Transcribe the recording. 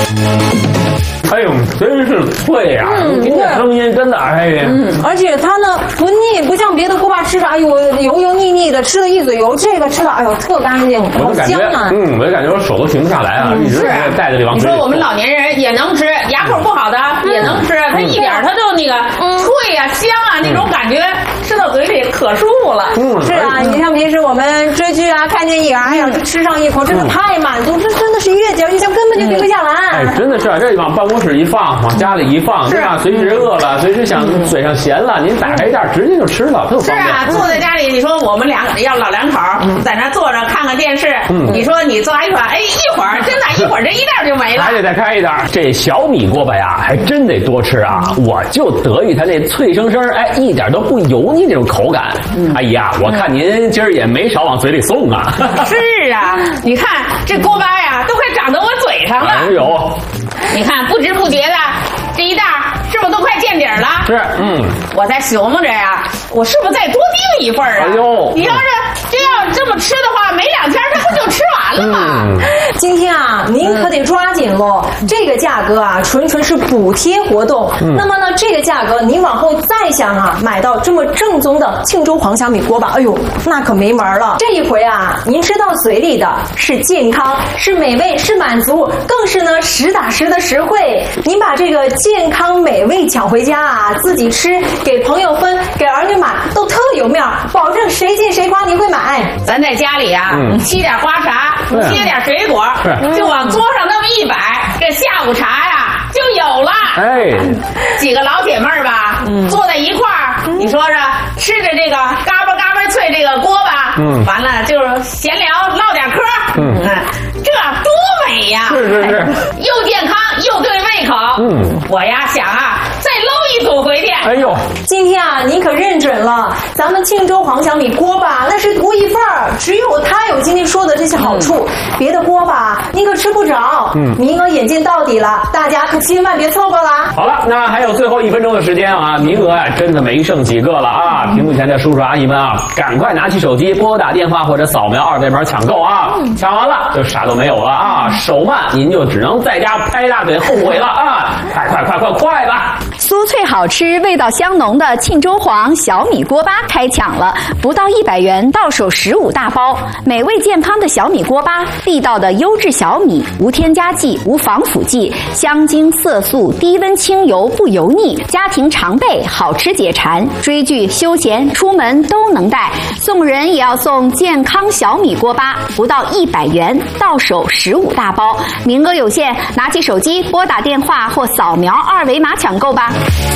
哎呦，真是脆呀！听这声音真的，哎呀， 而且它呢不腻，不像别的锅巴吃的，哎呦油油腻腻的，吃了一嘴油。这个吃的，哎呦特干净，好香啊！ 我就感觉我手都停不下来啊，一直带着这往嘴里。 你说我们老年人也能吃，牙口不好的也能吃，它一点它就那个脆呀、香啊那种感觉，吃到嘴里可舒服了。 是啊，你像平时我们追剧啊，看电影啊，哎呀吃上一口，真的太满足，这真的是越嚼越香，根本就停不下来。 哎，真的是啊，这往办公室一放，往家里一放，对吧？随时饿了，随时想嘴上咸了，您打开一袋直接就吃了，特方便。 是啊，坐在家里，你说我们老两口在那坐着看看电视，你说你抓一抓，哎，一会儿真的，一会儿这一袋就没了。 还得再开一袋。这小米锅巴呀，还真得多吃啊！我就得意它那脆生生，哎，一点都不油腻这种口感。哎呀，我看您今儿也没少往嘴里送啊。 是啊，你看这锅巴呀，都快长到我嘴上了。 哎呦， 你看不知不觉的这一袋是不是都快见底儿了？ 是， 我在琢磨着呀，我是不是再多订一份啊？ 哎呦， 你要是这么吃的话，没2天这不就吃完了吗？ 今天啊，您可得抓紧喽！这个价格啊，纯是补贴活动。那么呢，这个价格您往后再想啊，买到这么正宗的庆州黄小米锅巴，哎呦，那可没门了。这一回啊，您吃到嘴里的是健康，是美味，是满足，更是呢实打实的实惠。您把这个健康美味抢回家啊，自己吃，给朋友分，给儿女买，都特有面儿，保证谁见谁夸您会买。 咱在家里啊，沏点花茶，切点水果，就往桌上那么一摆，这下午茶呀就有了。哎，几个老姐妹儿吧，坐在一块儿，你说着吃着这个嘎巴嘎巴脆这个锅巴，完了就是闲聊唠点嗑，这多美呀！ 是， 又健康又对胃口。我呀想啊，再搂一组回去。 哎呦， 今天啊，您可认准了，咱们庆州黄小米锅巴那是独一份儿，只有它有今天说的这些好处，别的锅巴您可吃不着。名额眼见到底了，大家可千万别错过了。 好了，那还有最后1分钟的时间啊，名额啊真的没剩几个了啊！屏幕前的叔叔阿姨们啊，赶快拿起手机拨打电话或者扫描2维码抢购啊！抢完了就啥都没有了啊！手慢您就只能在家拍大腿后悔了啊！快吧！ 酥脆好吃、味道香浓的庆州黄小米锅巴开抢了，不到100元到手15大包，美味健康的小米锅巴，地道的优质小米，无添加剂、无防腐剂，香精色素，低温清油不油腻，家庭常备，好吃解馋，追剧、休闲、出门都能带。送人也要送健康小米锅巴，不到100元到手15大包，名额有限，拿起手机拨打电话或扫描2维码抢购吧。